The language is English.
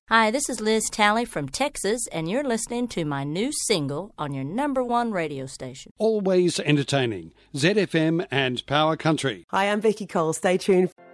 Hi, this is Liz Talley from Texas, and you're listening to my new single on your number one radio station. Always entertaining. ZFM and Power Country. Hi, I'm Vicky Cole. Stay tuned.